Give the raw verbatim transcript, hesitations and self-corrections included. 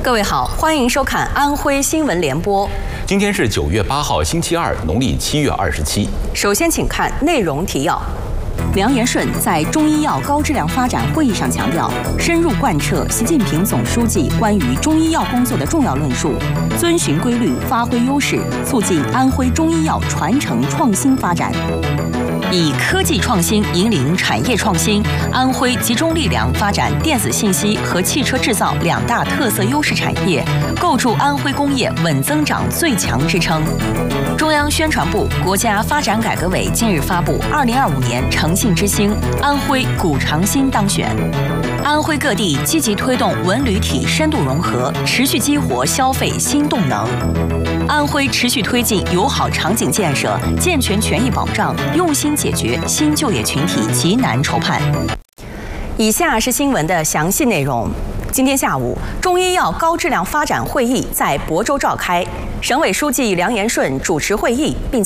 各位好，欢迎收看安徽新闻联播。 今天是九月八号，星期二，农历七月二十七。 首先，请看内容提要。梁延顺在中医药高质量发展会议上强调，深入贯彻习近平总书记关于中医药工作的重要论述，遵循规律，发挥优势，促进安徽中医药传承创新发展。以科技创新引领产业创新，安徽集中力量发展电子信息和汽车制造两大特色优势产业，构筑安徽工业稳增长最强支撑。中央宣传部、国家发展改革委近日发布二零二五年诚信之星，安徽古长新当选。安徽各地积极推动文旅体深度融合，持续激活消费新动能。安徽持续推进友好场景建设，健全权益保障，用心解决新就业群体急难愁盼。以下是新闻的详细内容。今天下午，中医药高质量发展会议在亳州召开，省委书记梁延顺主持会议，并